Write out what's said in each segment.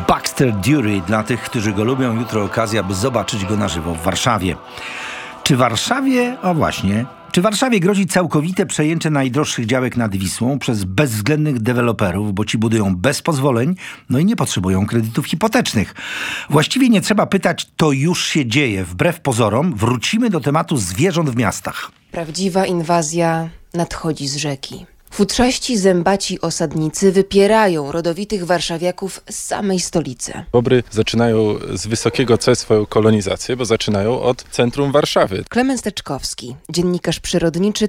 Baxter Dury, dla tych, którzy go lubią, jutro okazja, by zobaczyć go na żywo w Warszawie. Czy Warszawie grozi całkowite przejęcie najdroższych działek nad Wisłą przez bezwzględnych deweloperów, bo ci budują bez pozwoleń, no i nie potrzebują kredytów hipotecznych? Właściwie nie trzeba pytać, to już się dzieje. Wbrew pozorom wrócimy do tematu zwierząt w miastach. Prawdziwa inwazja nadchodzi z rzeki. Futrzaści, zębaci osadnicy wypierają rodowitych warszawiaków z samej stolicy. Bobry zaczynają z wysokiego C swoją kolonizację, bo zaczynają od centrum Warszawy. Klemens Teczkowski, dziennikarz przyrodniczy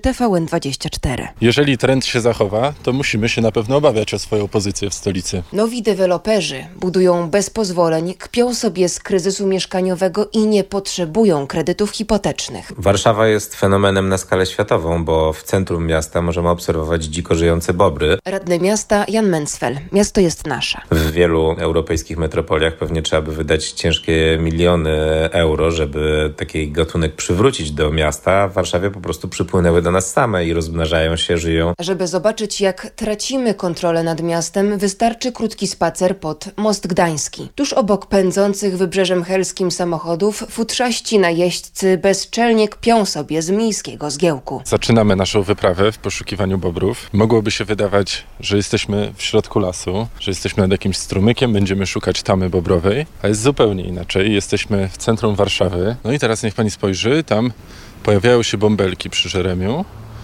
TVN24. Jeżeli trend się zachowa, to musimy się na pewno obawiać o swoją pozycję w stolicy. Nowi deweloperzy budują bez pozwoleń, kpią sobie z kryzysu mieszkaniowego i nie potrzebują kredytów hipotecznych. Warszawa jest fenomenem na skalę światową, bo w centrum miasta możemy obserwować dziko żyjące bobry. Radny miasta Jan Mencfel. Miasto jest nasze. W wielu europejskich metropoliach pewnie trzeba by wydać ciężkie miliony euro, żeby taki gatunek przywrócić do miasta. W Warszawie po prostu przypłynęły do nas same i rozmnażają się, żyją. Żeby zobaczyć, jak tracimy kontrolę nad miastem, wystarczy krótki spacer pod Most Gdański. Tuż obok pędzących wybrzeżem helskim samochodów futrzaści najeźdźcy bezczelnie kpią sobie z miejskiego zgiełku. Zaczynamy naszą wyprawę w poszukiwaniu bobrów. Mogłoby się wydawać, że jesteśmy w środku lasu, że jesteśmy nad jakimś strumykiem, będziemy szukać tamy bobrowej, a jest zupełnie inaczej. Jesteśmy w centrum Warszawy. No i teraz niech pani spojrzy, tam pojawiają się bąbelki przy Żeremiu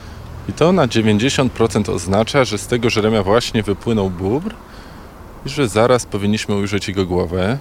i to na 90% oznacza, że z tego Żeremia właśnie wypłynął bóbr i że zaraz powinniśmy ujrzeć jego głowę.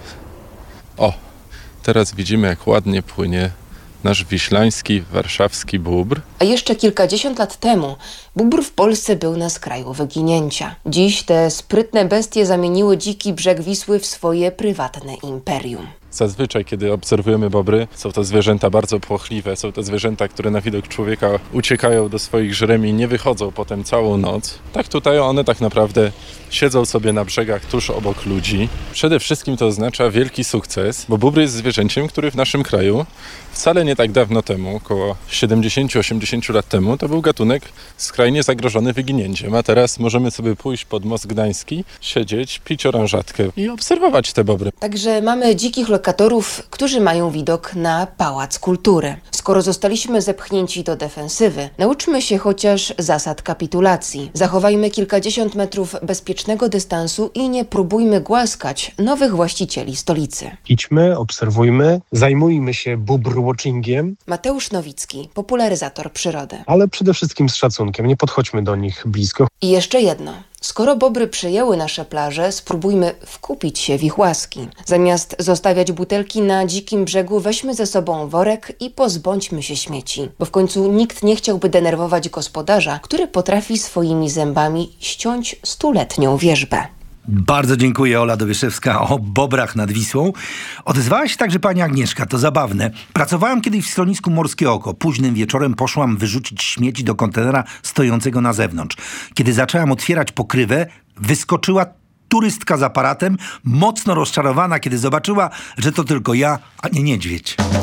O, teraz widzimy, jak ładnie płynie nasz wiślański, warszawski bóbr. A jeszcze kilkadziesiąt lat temu bóbr w Polsce był na skraju wyginięcia. Dziś te sprytne bestie zamieniły dziki brzeg Wisły w swoje prywatne imperium. Zazwyczaj, kiedy obserwujemy bobry, są to zwierzęta bardzo płochliwe, są to zwierzęta, które na widok człowieka uciekają do swoich żremi i nie wychodzą potem całą noc. Tak tutaj one tak naprawdę siedzą sobie na brzegach tuż obok ludzi. Przede wszystkim to oznacza wielki sukces, bo bóbr jest zwierzęciem, który w naszym kraju wcale nie tak dawno temu, około 70-80 lat temu, to był gatunek skrajnie zagrożony wyginięciem. A teraz możemy sobie pójść pod Most Gdański, siedzieć, pić oranżatkę i obserwować te bobry. Także mamy dzikich lokatorów, którzy mają widok na Pałac Kultury. Skoro zostaliśmy zepchnięci do defensywy, nauczmy się chociaż zasad kapitulacji. Zachowajmy kilkadziesiąt metrów bezpiecznego dystansu i nie próbujmy głaskać nowych właścicieli stolicy. Idźmy, obserwujmy, zajmujmy się bóbr-watchingiem. Mateusz Nowicki, popularyzator przyrody. Ale przede wszystkim z szacunkiem, nie podchodźmy do nich blisko. I jeszcze jedno. Skoro bobry przejęły nasze plaże, spróbujmy wkupić się w ich łaski. Zamiast zostawiać butelki na dzikim brzegu, weźmy ze sobą worek i pozbądźmy się śmieci. Bo w końcu nikt nie chciałby denerwować gospodarza, który potrafi swoimi zębami ściąć 100-letnią wierzbę. Bardzo dziękuję, Ola Dowieszewska, o bobrach nad Wisłą. Odezwała się także pani Agnieszka, to zabawne. Pracowałam kiedyś w schronisku Morskie Oko. Późnym wieczorem poszłam wyrzucić śmieci do kontenera stojącego na zewnątrz. Kiedy zaczęłam otwierać pokrywę, wyskoczyła turystka z aparatem, mocno rozczarowana, kiedy zobaczyła, że to tylko ja, a nie niedźwiedź.